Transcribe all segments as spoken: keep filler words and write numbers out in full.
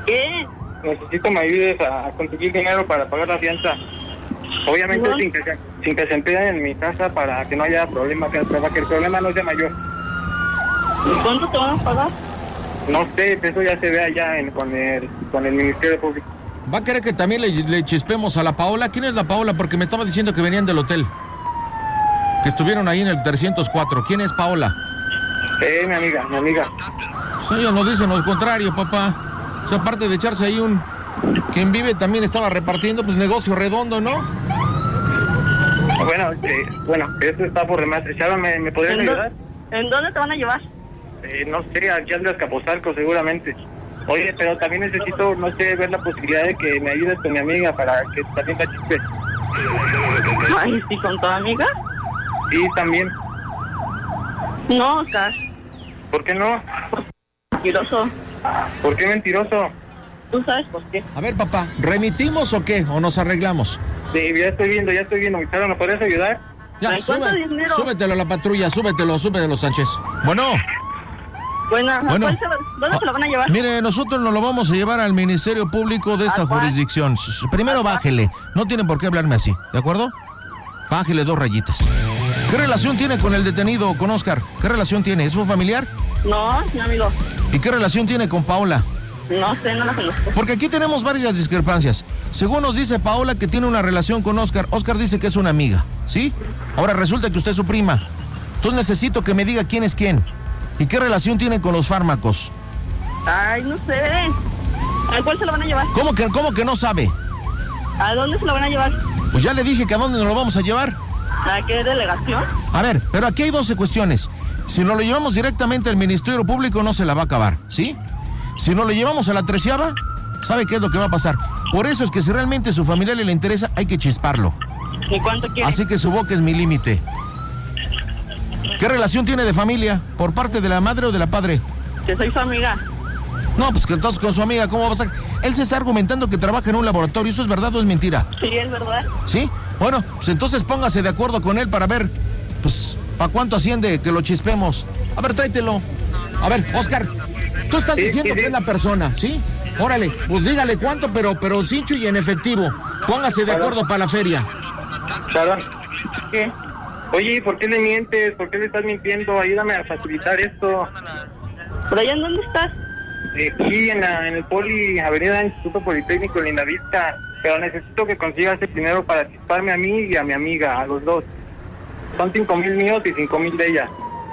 ¿Qué? Necesito me ayudes a conseguir dinero para pagar la fianza. Obviamente no. sin, que, sin que se enteren en mi casa para que no haya problema, para que el problema no sea mayor. ¿Y cuánto te van a pagar? No sé, eso ya se ve allá en, con, el, con el Ministerio Público. ¿Va a querer que también le, le chispemos a la Paola? ¿Quién es la Paola? Porque me estaba diciendo que venían del hotel. Que estuvieron ahí en el trescientos cuatro. ¿Quién es Paola? Eh, mi amiga, mi amiga. Pues ellos nos dicen lo contrario, papá. O sea, aparte de echarse ahí un... Quien vive también estaba repartiendo, pues negocio redondo, ¿no? Bueno, eh, bueno, eso está por demás. Sharon, ¿me, me podrías ayudar? ¿En dónde te van a llevar? Eh, no sé, aquí al Azcapotzalco seguramente. Oye, pero también necesito, no sé, ver la posibilidad de que me ayudes con mi amiga para que también la chispe. Ay, ¿sí con tu amiga? Sí, también. No, Oscar. ¿Por qué no? Mentiroso. ¿Por qué mentiroso? ¿Tú sabes por qué? A ver, papá, ¿remitimos o qué? ¿O nos arreglamos? Sí, ya estoy viendo, ya estoy viendo. Sharon, ¿me podrías ayudar? Ya, sube, súbetelo a la patrulla, súbetelo, súbetelo, Sánchez. Bueno. Bueno, bueno. ¿dónde, se lo, ¿dónde se lo van a llevar? Mire, nosotros nos lo vamos a llevar al Ministerio Público de esta jurisdicción. Primero bájele, no tiene por qué hablarme así, ¿de acuerdo? Bájele dos rayitas. ¿Qué relación tiene con el detenido, con Oscar? ¿Qué relación tiene? ¿Es un familiar? No, mi amigo. ¿Y qué relación tiene con Paola? No sé, no la conozco. Porque aquí tenemos varias discrepancias. Según nos dice Paola que tiene una relación con Oscar, Oscar dice que es una amiga, ¿sí? Ahora resulta que usted es su prima. Entonces necesito que me diga quién es quién. ¿Y qué relación tiene con los fármacos? Ay, no sé. ¿A cuál se lo van a llevar? ¿Cómo que, cómo que no sabe? ¿A dónde se lo van a llevar? Pues ya le dije que a dónde nos lo vamos a llevar. ¿A qué delegación? A ver, pero aquí hay doce cuestiones. Si nos lo llevamos directamente al Ministerio Público no se la va a acabar, ¿sí? Si nos lo llevamos a la treceava, ¿sabe qué es lo que va a pasar? Por eso es que si realmente a su familia le interesa, hay que chisparlo. ¿Y cuánto quiere? Así que su boca es mi límite. ¿Qué relación tiene de familia? ¿Por parte de la madre o de la padre? Que soy su amiga. No, pues que entonces con su amiga, ¿cómo va a pasar? Él se está argumentando que trabaja en un laboratorio. ¿Eso es verdad o es mentira? Sí, es verdad. ¿Sí? Bueno, pues entonces póngase de acuerdo con él para ver, pues, ¿para cuánto asciende que lo chispemos? A ver, tráetelo. A ver, Oscar, tú estás sí, diciendo sí, sí. que es la persona, ¿sí? Órale, pues dígale cuánto, pero, pero cincho y en efectivo. Póngase de acuerdo para la feria. Sharon. ¿Qué? Oye, ¿por qué le mientes? ¿Por qué le estás mintiendo? Ayúdame a facilitar esto. ¿Pero allá en dónde estás? Aquí en, la, en el Poli, Avenida Instituto Politécnico en Lindavista. Pero necesito que consigas el dinero para chisparme a mí y a mi amiga, a los dos. Son cinco mil míos y cinco mil de ella.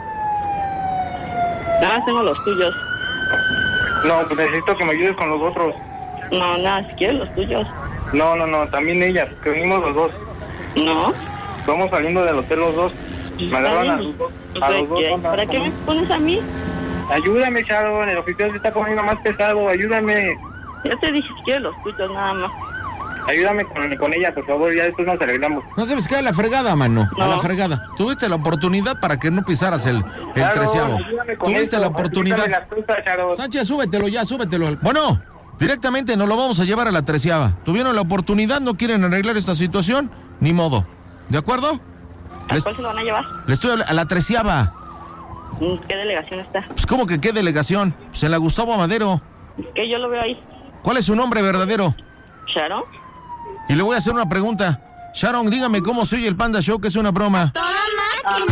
Nada, tengo los tuyos. No, pues necesito que me ayudes con los otros. No, nada, si quieres los tuyos. No, no, no, también ella, que venimos los dos. No. Estamos saliendo del hotel los dos. Me agarran a los dos. A los dos ¿Qué? ¿Para qué me pones a mí? Ayúdame, Sharon, el oficial se está poniendo más pesado, ayúdame. Ya te dije si quieres los tuyos, nada más. Ayúdame con, con ella, por favor, ya después nos arreglamos. No sabes qué, a la fregada, mano, no. a la fregada. Tuviste la oportunidad para que no pisaras el, el claro, treceavo. Tuviste esto, la oportunidad. las cosas, Sánchez, súbetelo ya, súbetelo. Bueno, directamente nos lo vamos a llevar a la treceava. Tuvieron la oportunidad, no quieren arreglar esta situación, ni modo. ¿De acuerdo? ¿A les, cuál se lo van a llevar? Le estoy a la, a la treceava. ¿Qué delegación está? Pues, ¿cómo que qué delegación? Pues en la Gustavo Amadero. Que yo lo veo ahí. ¿Cuál es su nombre verdadero? Sharon. Y le voy a hacer una pregunta. Sharon, dígame cómo se oye el Panda Show, que es una broma. Toda máquina.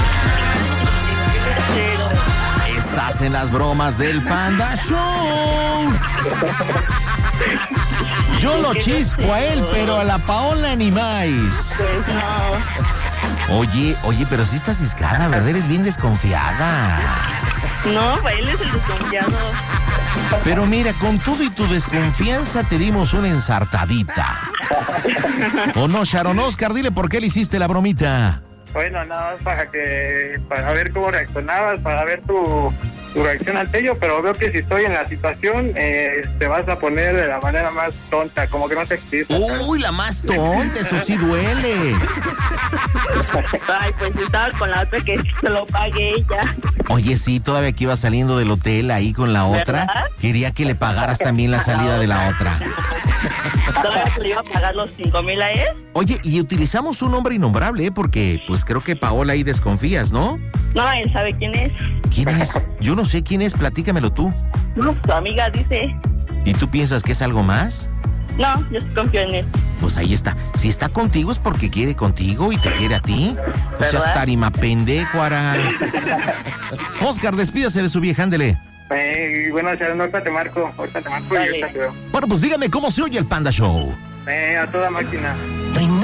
Estás en las bromas del Panda Show. Yo lo chispo a él, pero a la Paola ni más. Pues no. Oye, oye, pero sí estás ciscada, ¿verdad? Eres bien desconfiada. No, pues él es el desconfiado. Pero mira, con todo y tu desconfianza te dimos una ensartadita. ¿O no, Sharon? Oscar, dile por qué le hiciste la bromita. Bueno, nada más para que, para ver cómo reaccionabas, para ver tu, tu reacción ante ello, pero veo que si estoy en la situación, eh, te vas a poner de la manera más tonta, como que no te explico. Uy, la más tonta, eso sí duele. Ay, pues estaba con la otra que se lo pague ella. Oye, sí, todavía que iba saliendo del hotel ahí con la otra, ¿verdad? Quería que le pagaras también la salida de la otra. ¿Todavía se le iba a pagar los cinco mil a él? Oye, y utilizamos un nombre innombrable, ¿eh? Porque pues creo que Paola ahí desconfías, ¿no? No, él sabe quién es. ¿Quién es? Yo no sé quién es, platícamelo tú. No, tu amiga dice. ¿Y tú piensas que es algo más? No, yo confío en él. Pues ahí está. Si está contigo es porque quiere contigo y te quiere a ti. No seas tarima pendejo, Ara. Oscar, despídase de su vieja, ándele. Eh, bueno, Sharon, ahorita te marco, ahorita te marco y ahorita te veo. Bueno, pues dígame cómo se oye el Panda Show. Eh, a toda máquina.